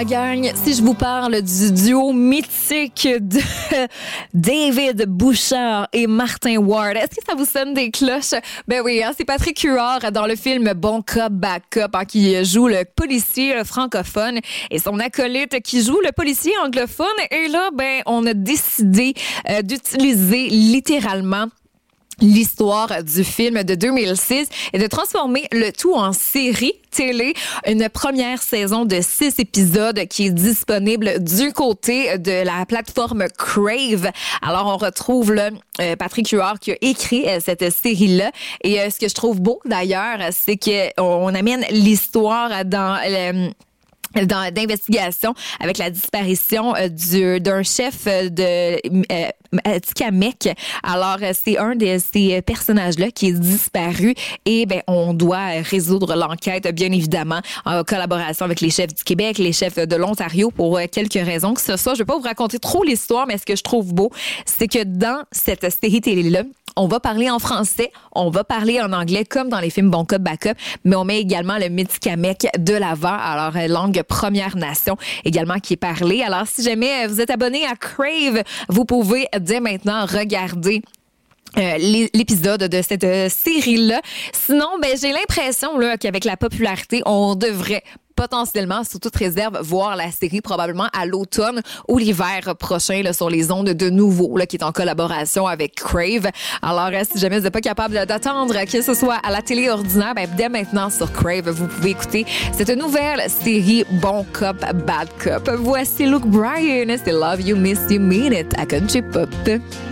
la gang, si je vous parle du duo mythique de David Bouchard et Martin Ward, est-ce que ça vous sonne des cloches? Ben oui, hein, c'est Patrick Huard dans le film Bon Cop, Bad Cop, hein, qui joue le policier francophone et son acolyte qui joue le policier anglophone. Et là, ben, on a décidé d'utiliser littéralement l'histoire du film de 2006 et de transformer le tout en série télé. Une première saison de 6 épisodes qui est disponible du côté de la plateforme Crave. Alors, on retrouve là Patrick Huard qui a écrit cette série-là. Et ce que je trouve beau, d'ailleurs, c'est qu'on amène l'histoire d'investigation avec la disparition d'un chef de Tikamek. Alors, c'est un de ces personnages-là qui est disparu et ben on doit résoudre l'enquête, bien évidemment, en collaboration avec les chefs du Québec, les chefs de l'Ontario, pour quelques raisons que ce soit. Je vais pas vous raconter trop l'histoire, mais ce que je trouve beau, c'est que dans cette série télé-là, on va parler en français, on va parler en anglais comme dans les films Bon Cop, Bad Cop, mais on met également le Méticamek de l'avant, alors langue Première Nation également qui est parlée. Alors si jamais vous êtes abonné à Crave, vous pouvez dès maintenant regarder l'épisode de cette série-là. Sinon, ben j'ai l'impression là qu'avec la popularité, on devrait potentiellement, sous toute réserve, voir la série probablement à l'automne ou l'hiver prochain là, sur les ondes de Nouveau, là, qui est en collaboration avec Crave. Alors, si jamais vous n'êtes pas capable d'attendre que ce soit à la télé ordinaire, ben, dès maintenant sur Crave, vous pouvez écouter cette nouvelle série Bon Cop, Bad Cop. Voici Luke Bryan, c'est Love You, Miss You, Mean It à Country Pop.